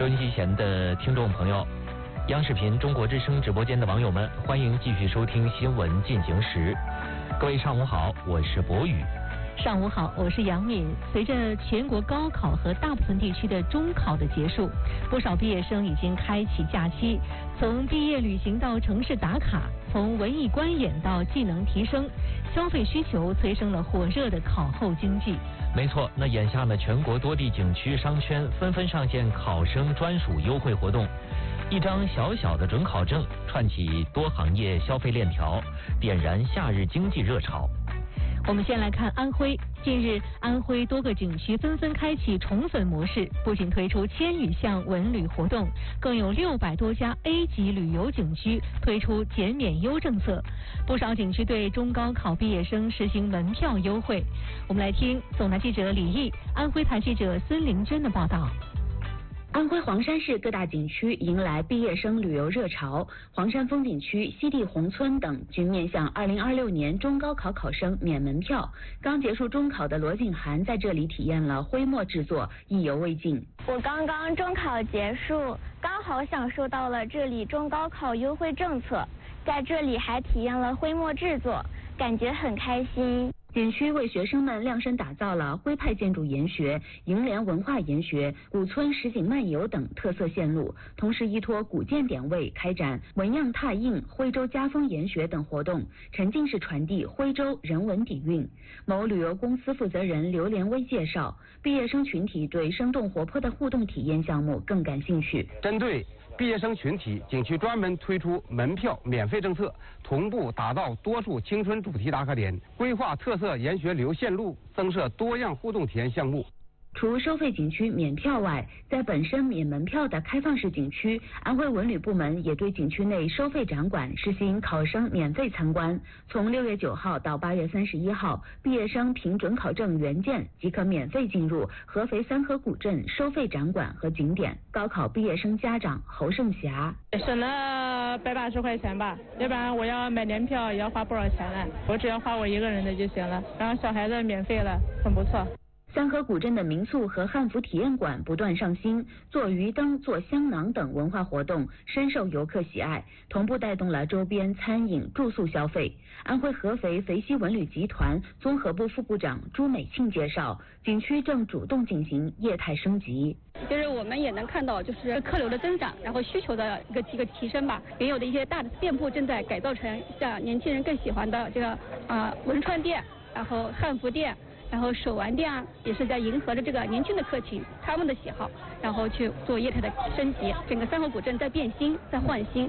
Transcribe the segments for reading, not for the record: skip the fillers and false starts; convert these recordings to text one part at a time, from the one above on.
收音机前的听众朋友，央视频中国之声直播间的网友们，欢迎继续收听新闻进行时。各位上午好，我是博宇。 上午好，我是杨敏。随着全国高考和大部分地区的中考的结束，不少毕业生已经开启假期，从毕业旅行到城市打卡，从文艺观演到技能提升，消费需求催生了火热的考后经济。 没错，那眼下呢，全国多地景区商圈纷纷上线考生专属优惠活动，一张小小的准考证串起多行业消费链条，点燃夏日经济热潮。 我们先来看安徽。近日，安徽多个景区纷纷开启宠粉模式，不仅推出1000余项文旅活动，更有600多家 A 级旅游景区推出减免优政策。不少景区对中高考毕业生实行门票优惠。我们来听总台记者李毅、安徽台记者孙玲娟的报道。 安徽黄山市各大景区迎来毕业生旅游热潮，黄山风景区、西递宏村等均面向2026年中高考考生免门票。刚结束中考的罗静涵在这里体验了徽墨制作，意犹未尽。 我刚刚中考结束，刚好享受到了这里中高考优惠政策，在这里还体验了徽墨制作，感觉很开心。 景区为学生们量身打造了徽派建筑研学、楹联文化研学、古村实景漫游等特色线路，同时依托古建点位开展纹样拓印、徽州家风研学等活动，沉浸式传递徽州人文底蕴。某旅游公司负责人刘连威介绍，毕业生群体对生动活泼的互动体验项目更感兴趣。 针对毕业生群体，景区专门推出门票免费政策，同步打造多处青春主题打卡点，规划特色研学旅游线路，增设多样互动体验项目。 除收费景区免票外，在本身免门票的开放式景区，安徽文旅部门也对景区内收费展馆实行考生免费参观。从6月9号到8月31号，毕业生凭准考证原件即可免费进入合肥三河古镇收费展馆和景点。高考毕业生家长侯胜霞： 省了180块钱吧，要不然我要买年票也要花不少钱呢。我只要花我一个人的就行了，然后小孩子免费了，很不错。 三河古镇的民宿和汉服体验馆不断上新，做鱼灯、做香囊等文化活动深受游客喜爱，同步带动了周边餐饮、住宿消费。安徽合肥肥西文旅集团综合部副部长朱美庆介绍，景区正主动进行业态升级。 就是我们也能看到，就是客流的增长，然后需求的一个提升吧。原有的一些大的店铺正在改造成像年轻人更喜欢的这个文创店，然后汉服店。然后手玩店啊，也是在迎合着这个年轻的客群他们的喜好，然后去做业态的升级。整个三河古镇在变新，在换新。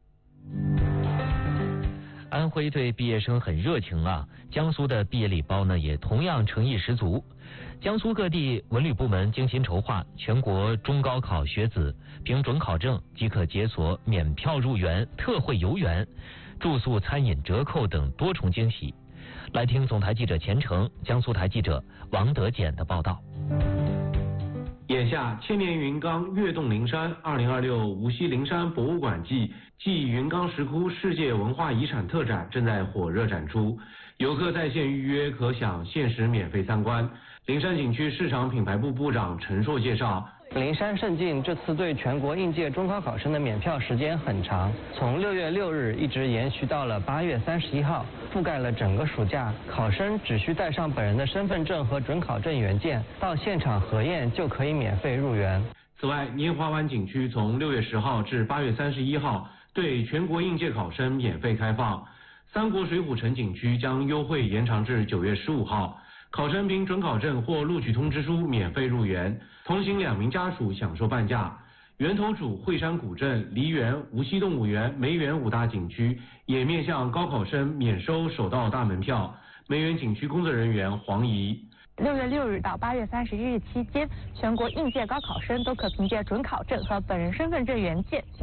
安徽对毕业生很热情啊，江苏的毕业礼包呢也同样诚意十足。江苏各地文旅部门精心筹划，全国中高考学子凭准考证即可解锁免票入园、特惠游园、住宿餐饮折扣等多重惊喜。来听总台记者钱程、江苏台记者王德简的报道。 眼下千年云冈跃动灵山2026无锡灵山博物馆暨云冈石窟世界文化遗产特展正在火热展出，游客在线预约可享限时免费参观。灵山景区市场品牌部部长陈硕介绍， 灵山胜境这次对全国应届中考考生的免票时间很长，从6月6日一直延续到了8月31号，覆盖了整个暑假。考生只需带上本人的身份证和准考证原件，到现场核验就可以免费入园。 此外，拈华湾景区从6月10号至8月31号对全国应届考生免费开放，三国水浒城景区将优惠延长至9月15号。考生凭准考证或录取通知书免费入园，同行2名家属享受半价。源头渚、惠山古镇、梨园、无锡动物园、梅园5大景区也面向高考生免收首道大门票。梅园景区工作人员黄怡 ：6月6日到8月31日期间，全国应届高考生都可凭借准考证和本人身份证原件